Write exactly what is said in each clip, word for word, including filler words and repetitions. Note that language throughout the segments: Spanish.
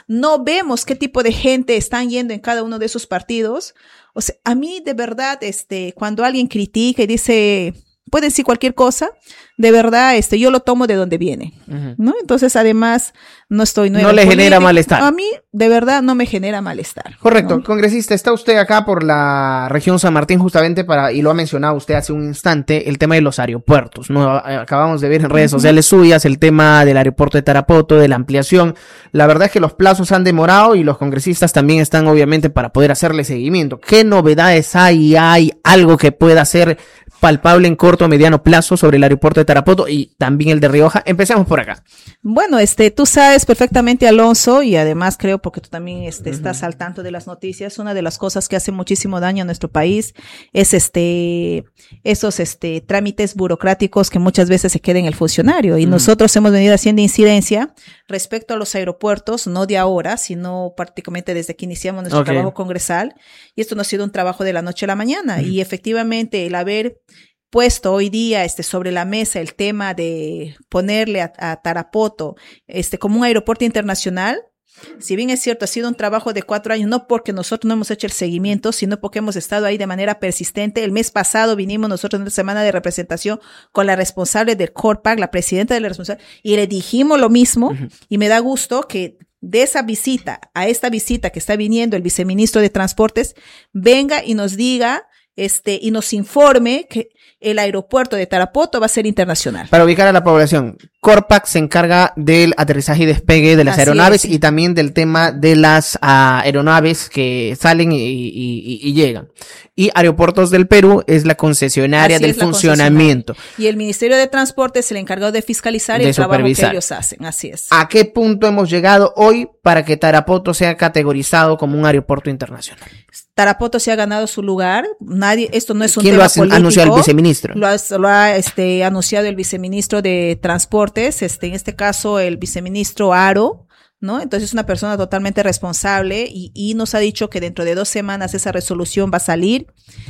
no vemos qué tipo de gente están yendo en cada uno de esos partidos. O sea, a mí de verdad, este, cuando alguien critica y dice, puede decir cualquier cosa, de verdad, este, yo lo tomo de donde viene, uh-huh. ¿no? Entonces, además, no estoy... No, no le genera malestar. A mí, de verdad, no me genera malestar. Correcto. ¿No? Congresista, está usted acá por la región San Martín justamente para, y lo ha mencionado usted hace un instante, el tema de los aeropuertos, ¿no? Acabamos de ver en redes uh-huh. sociales suyas el tema del aeropuerto de Tarapoto, de la ampliación. La verdad es que los plazos han demorado y los congresistas también están obviamente para poder hacerle seguimiento. ¿Qué novedades hay? ¿Hay algo que pueda ser palpable en corto o mediano plazo sobre el aeropuerto de Tarapoto y también el de Rioja? Empecemos por acá. Bueno, este, tú sabes perfectamente, Alonso, y además creo porque tú también este, uh-huh. estás al tanto de las noticias, una de las cosas que hace muchísimo daño a nuestro país es este, esos este, trámites burocráticos que muchas veces se quedan en el funcionario, y uh-huh. nosotros hemos venido haciendo incidencia respecto a los aeropuertos, no de ahora, sino prácticamente desde que iniciamos nuestro okay. trabajo congresal, y esto no ha sido un trabajo de la noche a la mañana, uh-huh. y efectivamente el haber puesto hoy día este sobre la mesa el tema de ponerle a, a Tarapoto este como un aeropuerto internacional, si bien es cierto, ha sido un trabajo de cuatro años, no porque nosotros no hemos hecho el seguimiento, sino porque hemos estado ahí de manera persistente. El mes pasado vinimos nosotros en una semana de representación con la responsable del Corpac, la presidenta de la responsable, y le dijimos lo mismo, uh-huh. y me da gusto que de esa visita a esta visita que está viniendo el viceministro de Transportes, venga y nos diga este y nos informe que el aeropuerto de Tarapoto va a ser internacional. Para ubicar a la población, Corpac se encarga del aterrizaje y despegue de las Así aeronaves es. y también del tema de las uh, aeronaves que salen y, y, y, y llegan. Y Aeropuertos del Perú es la concesionaria Así del funcionamiento. Concesionaria. Y el Ministerio de Transporte es el encargado de fiscalizar de el supervisar. trabajo que ellos hacen. Así es. ¿A qué punto hemos llegado hoy para que Tarapoto sea categorizado como un aeropuerto internacional? Tarapoto se ha ganado su lugar. Nadie, esto no es un ¿Quién tema lo ha político. anunciado el viceministro? Lo ha, lo ha este, anunciado el viceministro de Transportes, este, en este caso el viceministro Aro, ¿no? Entonces es una persona totalmente responsable y, y nos ha dicho que dentro de dos semanas esa resolución va a salir.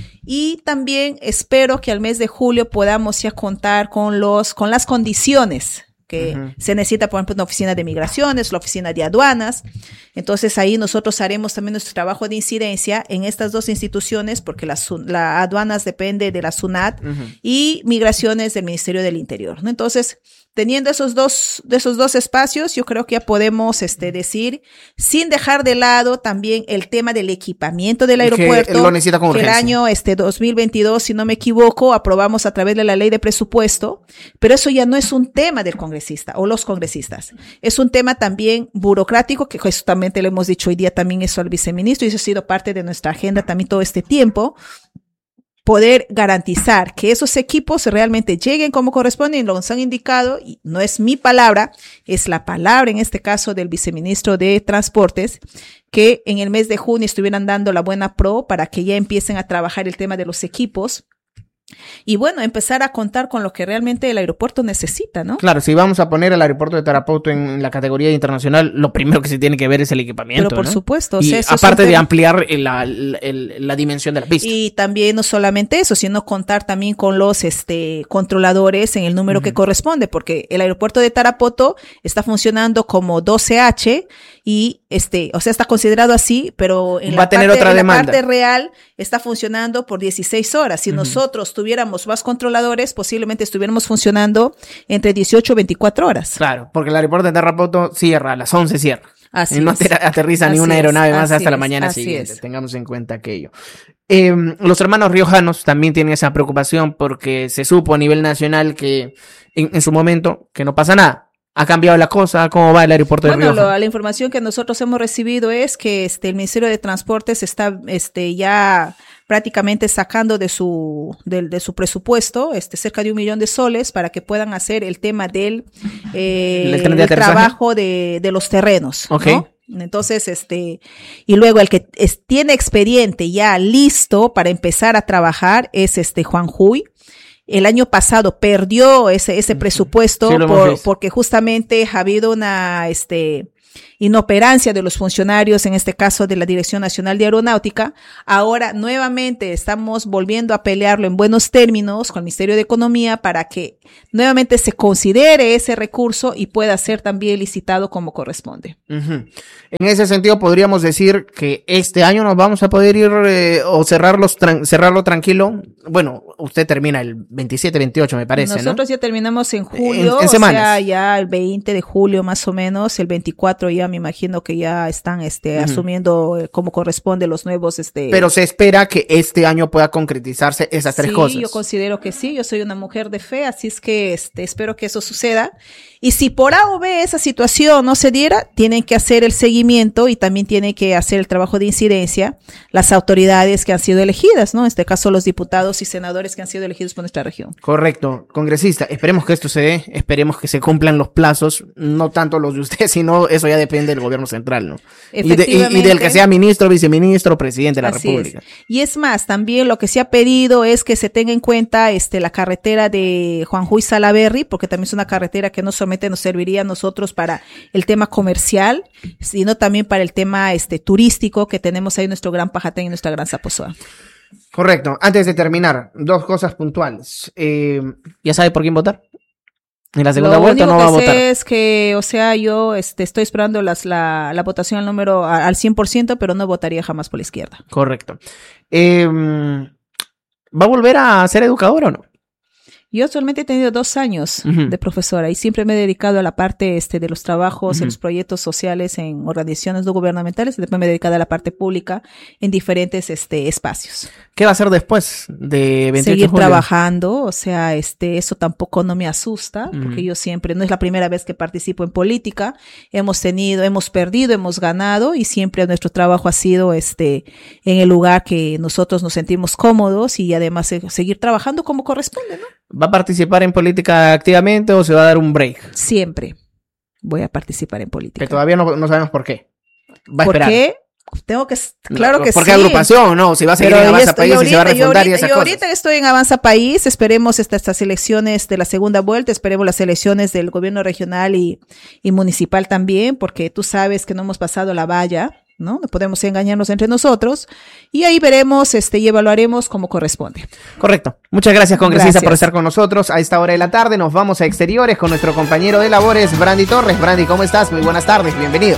Y también espero que al mes de julio podamos ya contar con los, con las condiciones que uh-huh. se necesita, por ejemplo, una oficina de migraciones, la oficina de aduanas. Entonces ahí nosotros haremos también nuestro trabajo de incidencia en estas dos instituciones, porque la, la aduanas depende de la SUNAT uh-huh. y migraciones del Ministerio del Interior, ¿no? Entonces, teniendo esos dos, de esos dos espacios, yo creo que ya podemos este, decir, sin dejar de lado también el tema del equipamiento del aeropuerto, que lo necesita con que el año este, dos mil veintidós, si no me equivoco, aprobamos a través de la ley de presupuesto, pero eso ya no es un tema del congresista o los congresistas, es un tema también burocrático, que justamente le hemos dicho hoy día también eso al viceministro, y eso ha sido parte de nuestra agenda también todo este tiempo, poder garantizar que esos equipos realmente lleguen como corresponden, lo han indicado, y no es mi palabra, es la palabra en este caso del viceministro de Transportes, que en el mes de junio estuvieran dando la buena pro para que ya empiecen a trabajar el tema de los equipos. Y bueno, empezar a contar con lo que realmente el aeropuerto necesita, ¿no? Claro, si vamos a poner el aeropuerto de Tarapoto en la categoría internacional, lo primero que se tiene que ver es el equipamiento, Pero por ¿no? supuesto. O y sea, eso aparte es de ampliar la, la, la, la dimensión de la pista. Y también no solamente eso, sino contar también con los este controladores en el número uh-huh. que corresponde, porque el aeropuerto de Tarapoto está funcionando como doce H y este, o sea, está considerado así, pero en, Va la, a tener parte, otra en la demanda. parte real está funcionando por dieciséis horas. Si uh-huh. nosotros tuviéramos más controladores, posiblemente estuviéramos funcionando entre dieciocho y veinticuatro horas. Claro, porque el aeropuerto de Tarapoto cierra, a las once cierra. Así y no es. aterriza así ni una aeronave es, más hasta es, la mañana así siguiente. Es. Tengamos en cuenta aquello. Eh, los hermanos riojanos también tienen esa preocupación porque se supo a nivel nacional que en, en su momento que no pasa nada. ¿Ha cambiado la cosa? ¿Cómo va el aeropuerto de bueno, Rioja? Bueno, la información que nosotros hemos recibido es que este, el Ministerio de Transportes está este, ya prácticamente sacando de su, de, de su presupuesto este, cerca de un millón de soles para que puedan hacer el tema del eh, ¿El tren de el trabajo de, de los terrenos. Okay. ¿no? Entonces, este, y luego el que es, tiene expediente ya listo para empezar a trabajar es este Juan Huy. El año pasado perdió ese, ese presupuesto sí, por, porque justamente ha habido una, este, inoperancia de los funcionarios, en este caso de la Dirección Nacional de Aeronáutica. Ahora nuevamente estamos volviendo a pelearlo en buenos términos con el Ministerio de Economía para que nuevamente se considere ese recurso y pueda ser también licitado como corresponde. Uh-huh. En ese sentido, podríamos decir que este año nos vamos a poder ir eh, o cerrarlos tran- cerrarlo tranquilo. Bueno, usted termina el veintisiete, veintiocho, me parece, Nosotros ¿no? ya terminamos en julio, en, en o semanas. sea, ya el veinte de julio más o menos, el veinticuatro ya me imagino que ya están este, uh-huh. asumiendo eh, como corresponde los nuevos... este. Pero se espera que este año pueda concretizarse esas tres sí, cosas. Sí, yo considero que sí, yo soy una mujer de fe, así es que este, espero que eso suceda. Y si por A o B esa situación no se diera, tienen que hacer el seguimiento y también tienen que hacer el trabajo de incidencia las autoridades que han sido elegidas, ¿no? En este caso los diputados y senadores que han sido elegidos por nuestra región. Correcto, congresista, esperemos que esto se dé, esperemos que se cumplan los plazos, no tanto los de usted, sino eso ya depende del gobierno central, ¿no? Y, de, y, y del que sea ministro, viceministro, presidente de la así República. Es. Y es más, también lo que se ha pedido es que se tenga en cuenta este, la carretera de Juanjuy Salaberry, porque también es una carretera que no solamente nos serviría a nosotros para el tema comercial, sino también para el tema este, turístico que tenemos ahí en nuestro Gran Pajatén y nuestra Gran Zaposoa. Correcto. Antes de terminar, dos cosas puntuales. Eh, ¿Ya sabe por quién votar? ¿En la segunda Lo vuelta no va a votar? Lo único que sé es que, o sea, yo este, estoy esperando las, la, la votación al número a, al cien por ciento, pero no votaría jamás por la izquierda. Correcto. Eh, ¿Va a volver a ser educadora o no? Yo solamente he tenido dos años uh-huh. de profesora y siempre me he dedicado a la parte este, de los trabajos, uh-huh. en los proyectos sociales, en organizaciones no gubernamentales, y después me he dedicado a la parte pública en diferentes este, espacios. ¿Qué va a hacer después de veintiocho Seguir de julio? trabajando, o sea, este, eso tampoco no me asusta, uh-huh. porque yo siempre, no es la primera vez que participo en política, hemos tenido, hemos perdido, hemos ganado y siempre nuestro trabajo ha sido este, en el lugar que nosotros nos sentimos cómodos y además eh, seguir trabajando como corresponde, ¿no? ¿Va a participar en política activamente o se va a dar un break? Siempre voy a participar en política. Que todavía no, no sabemos por qué. Va a ¿Por esperar. qué? Tengo que, claro no, que porque sí. Porque agrupación, ¿no? Si va a seguir Pero en Avanza estoy, País ahorita, y se va a refundar ahorita, y esas yo cosas. ahorita estoy en Avanza País, esperemos estas, estas elecciones de la segunda vuelta, esperemos las elecciones del gobierno regional y, y municipal también, porque tú sabes que no hemos pasado la valla, ¿no? No podemos engañarnos entre nosotros y ahí veremos este, y evaluaremos como corresponde. Correcto. Muchas gracias, congresista, Gracias. por estar con nosotros a esta hora de la tarde. Nos vamos a exteriores con nuestro compañero de labores, Brandy Torres. Brandy, ¿cómo estás? Muy buenas tardes, bienvenido.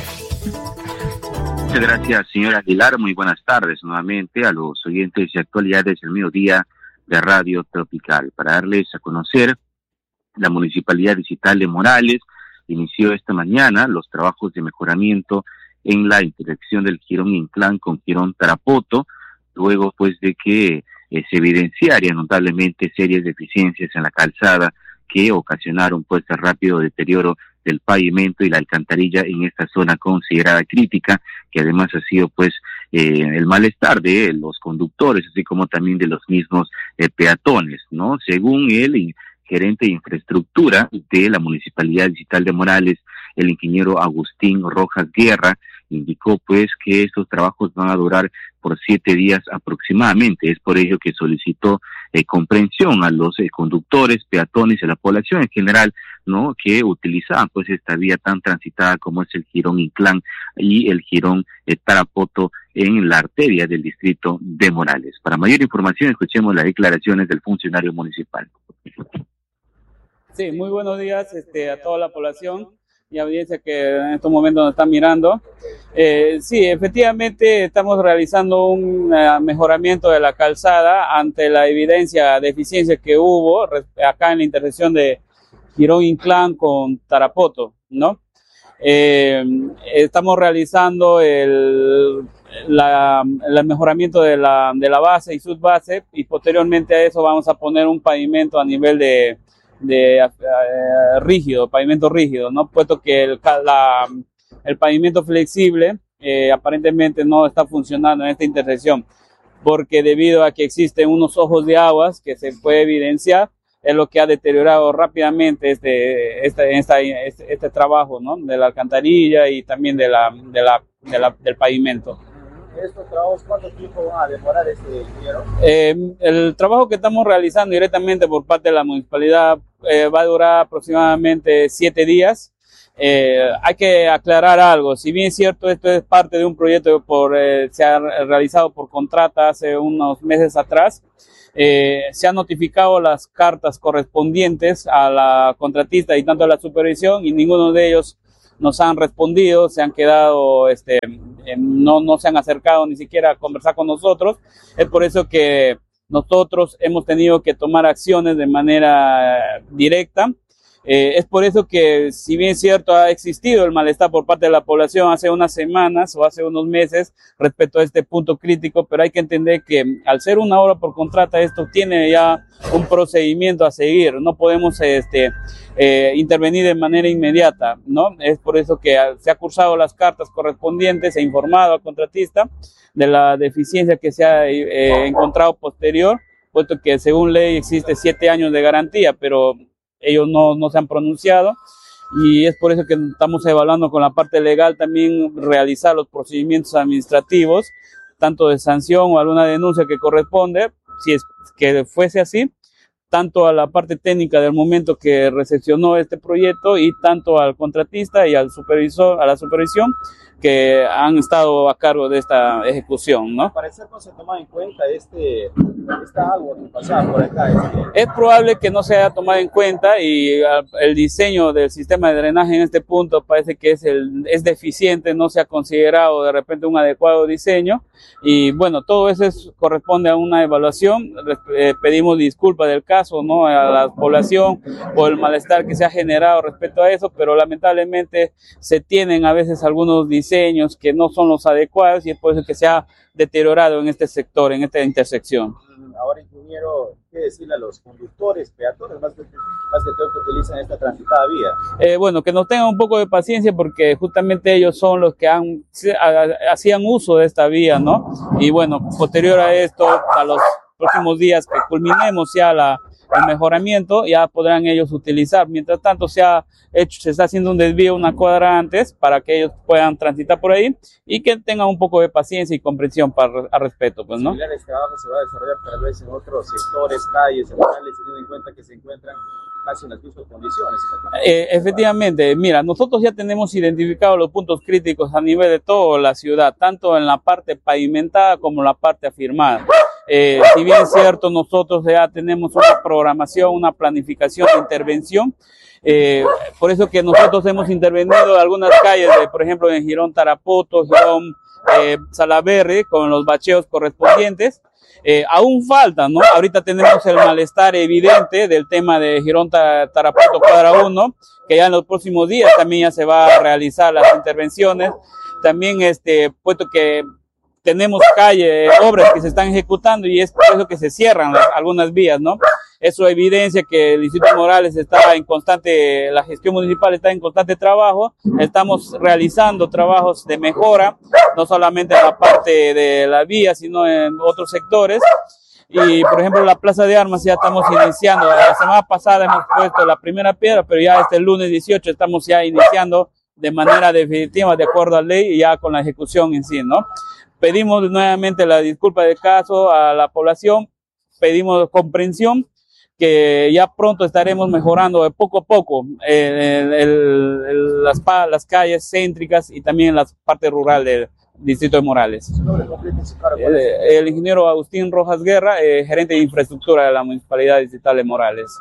Muchas gracias, señora Aguilar. Muy buenas tardes nuevamente a los oyentes y actualidades del mediodía de Radio Tropical. Para darles a conocer, la Municipalidad Distrital de Morales inició esta mañana los trabajos de mejoramiento en la intersección del Jirón Inclán con Jirón Tarapoto, luego pues de que eh, se evidenciarían notablemente serias deficiencias en la calzada que ocasionaron pues el rápido deterioro del pavimento y la alcantarilla en esta zona considerada crítica, que además ha sido pues eh, el malestar de los conductores, así como también de los mismos eh, peatones, ¿no? Según el gerente de infraestructura de la Municipalidad Distrital de Morales, el ingeniero Agustín Rojas Guerra, indicó pues que estos trabajos van a durar por siete días aproximadamente. Es por ello que solicitó eh, comprensión a los eh, conductores, peatones y a la población en general, ¿no? Que utilizaban pues esta vía tan transitada como es el Jirón Inclán y el Jirón eh, Tarapoto en la arteria del distrito de Morales. Para mayor información, escuchemos las declaraciones del funcionario municipal. Sí, muy buenos días este, a toda la población y audiencia que en estos momentos nos están mirando. Eh, sí, efectivamente estamos realizando un uh, mejoramiento de la calzada ante la evidencia de deficiencia que hubo acá en la intersección de Jirón Inclán con Tarapoto, ¿no? Eh, estamos realizando el, la, el mejoramiento de la, de la base y subbase y posteriormente a eso vamos a poner un pavimento a nivel de de eh, rígido, pavimento rígido, ¿no? Puesto que el, la, el pavimento flexible eh, aparentemente no está funcionando en esta intersección, porque debido a que existen unos ojos de aguas que se puede evidenciar, es lo que ha deteriorado rápidamente este, este, esta, este, este trabajo, ¿no? De la alcantarilla y también de la, de la, de la, del pavimento. ¿Estos trabajos cuánto tiempo van a demorar este dinero? Eh, el trabajo que estamos realizando directamente por parte de la municipalidad eh, va a durar aproximadamente siete días. Eh, hay que aclarar algo, si bien es cierto esto es parte de un proyecto que por, eh, se ha realizado por contrata hace unos meses atrás, eh, se han notificado las cartas correspondientes a la contratista y tanto a la supervisión y ninguno de ellos nos han respondido, se han quedado, este, eh, no, no se han acercado ni siquiera a conversar con nosotros. Es por eso que nosotros hemos tenido que tomar acciones de manera directa. Eh, es por eso que, si bien es cierto, ha existido el malestar por parte de la población hace unas semanas o hace unos meses respecto a este punto crítico, pero hay que entender que al ser una obra por contrata, esto tiene ya un procedimiento a seguir. No podemos este, eh, intervenir de manera inmediata, ¿no? Es por eso que se ha cursado las cartas correspondientes, se ha informado al contratista de la deficiencia que se ha eh, encontrado posterior, puesto que según ley existe siete años de garantía, pero ellos no, no se han pronunciado y es por eso que estamos evaluando con la parte legal también realizar los procedimientos administrativos, tanto de sanción o alguna denuncia que corresponde, si es que fuese así, tanto a la parte técnica del momento que recepcionó este proyecto y tanto al contratista y al supervisor, a la supervisión que han estado a cargo de esta ejecución, ¿no? Al parecer no se toma en cuenta este, esta agua que pasaba por acá. Este. Es probable que no se haya tomado en cuenta y el diseño del sistema de drenaje en este punto parece que es, el, es deficiente, no se ha considerado de repente un adecuado diseño y bueno, todo eso es, corresponde a una evaluación. Eh, pedimos disculpas del caso, ¿no?, a la población por el malestar que se ha generado respecto a eso, pero lamentablemente se tienen a veces algunos diseños que no son los adecuados y es por eso que se ha deteriorado en este sector, en esta intersección. Ahora, ingeniero, ¿qué decirle a los conductores, peatones, más que, más que todo que utilizan esta transitada vía? Eh, bueno, que nos tengan un poco de paciencia porque justamente ellos son los que han, hacían uso de esta vía, ¿no? Y bueno, posterior a esto, a los próximos días que culminemos ya la, el mejoramiento, ya podrán ellos utilizar. Mientras tanto, se ha hecho, se está haciendo un desvío una cuadra antes para que ellos puedan transitar por ahí y que tengan un poco de paciencia y comprensión para, al respecto, pues, ¿no? Similares trabajos se va a desarrollar tal vez en otros sectores, calles, locales, teniendo en cuenta que se encuentran casi en las mismas condiciones. Eh, efectivamente, mira, nosotros ya tenemos identificados los puntos críticos a nivel de toda la ciudad, tanto en la parte pavimentada como en la parte afirmada. Eh, si bien es cierto, nosotros ya tenemos una programación, una planificación de intervención, eh, por eso que nosotros hemos intervenido en algunas calles, de, por ejemplo, en Girón Tarapoto, Girón eh, Salaberry, con los bacheos correspondientes. Eh, aún falta, ¿no? Ahorita tenemos el malestar evidente del tema de Girón Tarapoto cuadra uno, que ya en los próximos días también ya se va a realizar las intervenciones. También, este, puesto que tenemos calles, obras que se están ejecutando y es por eso que se cierran las, algunas vías, ¿no? Eso evidencia que el Distrito Morales está en constante, la gestión municipal está en constante trabajo. Estamos realizando trabajos de mejora, no solamente en la parte de la vía, sino en otros sectores. Y, por ejemplo, la Plaza de Armas ya estamos iniciando. La semana pasada hemos puesto la primera piedra, pero ya este lunes dieciocho estamos ya iniciando de manera definitiva, de acuerdo a ley, y ya con la ejecución en sí, ¿no? Pedimos nuevamente la disculpa del caso a la población, pedimos comprensión, que ya pronto estaremos mejorando de poco a poco eh, el, el, el, las, las calles céntricas y también las partes rurales del Distrito de Morales. El, el ingeniero Agustín Rojas Guerra, eh, gerente de infraestructura de la Municipalidad Distrital de Morales.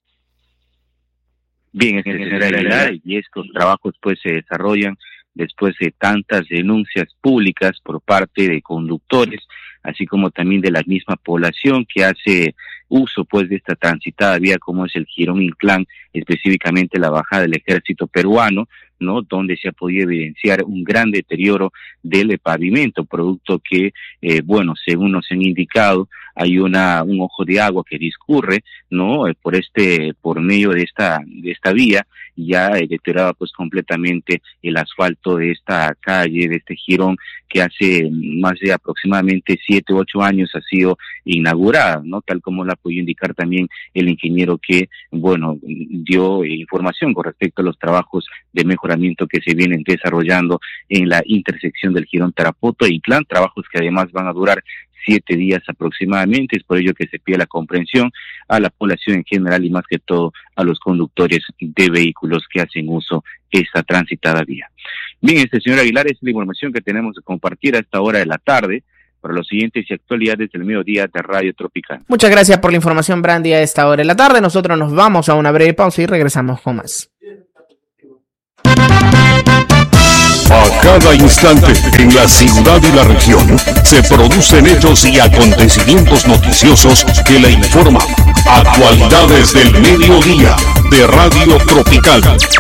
Bien, señora Aguilar, y estos trabajos pues se desarrollan después de tantas denuncias públicas por parte de conductores, así como también de la misma población que hace uso pues de esta transitada vía como es el Girón Inclán, específicamente la bajada del ejército peruano, ¿no?, donde se ha podido evidenciar un gran deterioro del pavimento, producto que, eh, bueno, según nos han indicado, hay una un ojo de agua que discurre, ¿no?, por este, por medio de esta, de esta vía, y ya eh, deterioraba pues completamente el asfalto de esta calle, de este Girón, que hace más de aproximadamente siete u ocho años ha sido inaugurada, ¿no?, tal como la pudo indicar también el ingeniero que, bueno, dio eh, información con respecto a los trabajos de mejora mejoramiento que se vienen desarrollando en la intersección del Jirón Tarapoto e Inclán, trabajos que además van a durar siete días aproximadamente. Es por ello que se pide la comprensión a la población en general y más que todo a los conductores de vehículos que hacen uso de esta transitada vía. Bien, este señor Aguilar, es la información que tenemos que compartir a esta hora de la tarde para los siguientes y actualidades del mediodía de Radio Tropical. Muchas gracias por la información, Brandy, a esta hora de la tarde. Nosotros nos vamos a una breve pausa y regresamos con más. A cada instante, en la ciudad y la región, se producen hechos y acontecimientos noticiosos que le informan. Actualidades del mediodía de Radio Tropical.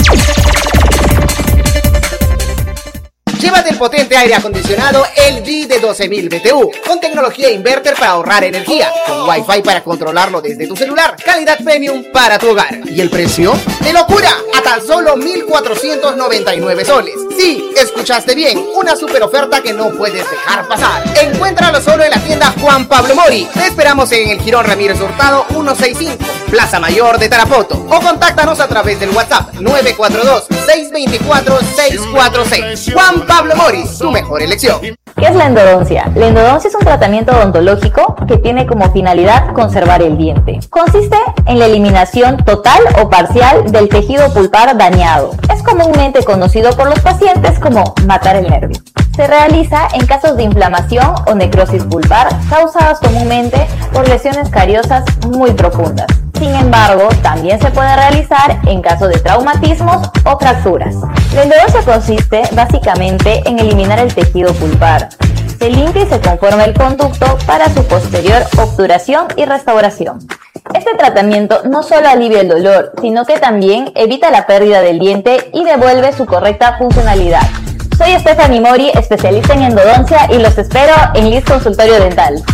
Llévate el potente aire acondicionado L G de doce mil B T U, con tecnología inverter para ahorrar energía, con Wi-Fi para controlarlo desde tu celular, calidad premium para tu hogar. ¿Y el precio? ¡De locura! A tan solo mil cuatrocientos noventa y nueve soles. Sí, escuchaste bien, una super oferta que no puedes dejar pasar. Encuéntralo solo en la tienda Juan Pablo Mori. Te esperamos en el Jirón Ramírez Hurtado ciento sesenta y cinco, Plaza Mayor de Tarapoto, o contáctanos a través del WhatsApp nueve cuatro dos, seis dos cuatro, seis cuatro seis. Juan Pablo Mori, tu mejor elección. ¿Qué es la endodoncia? La endodoncia es un tratamiento odontológico que tiene como finalidad conservar el diente. Consiste en la eliminación total o parcial del tejido pulpar dañado. Es comúnmente conocido por los pacientes como matar el nervio. Se realiza en casos de inflamación o necrosis pulpar causadas comúnmente por lesiones cariosas muy profundas. Sin embargo, también se puede realizar en caso de traumatismos o fracturas. La endodoncia consiste básicamente en eliminar el tejido pulpar. Se limpia y se conforma el conducto para su posterior obturación y restauración. Este tratamiento no solo alivia el dolor, sino que también evita la pérdida del diente y devuelve su correcta funcionalidad. Soy Stephanie Mori, especialista en endodoncia, y los espero en Liz Consultorio Dental.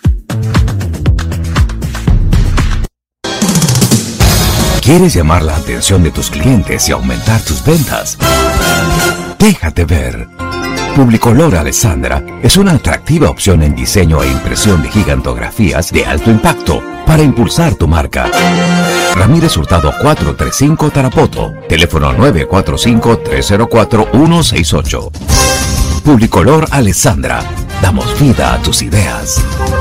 ¿Quieres llamar la atención de tus clientes y aumentar tus ventas? Déjate ver. Publicolor Alessandra es una atractiva opción en diseño e impresión de gigantografías de alto impacto para impulsar tu marca. Ramírez Hurtado cuatrocientos treinta y cinco Tarapoto, teléfono nueve cuatro cinco, tres cero cuatro, uno seis ocho. Publicolor Alessandra, damos vida a tus ideas.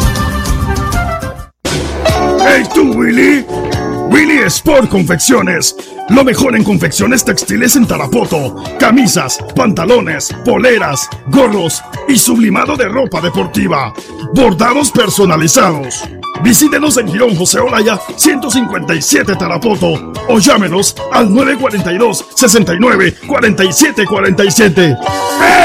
¡Hey tú, Willy! Willy Sport Confecciones, lo mejor en confecciones textiles en Tarapoto, camisas, pantalones, poleras, gorros y sublimado de ropa deportiva, bordados personalizados. Visítenos en Girón José Olaya ciento cincuenta y siete Tarapoto o llámenos al nueve cuatro dos, sesenta y nueve, cuarenta y siete cuarenta y siete. ¡Eh!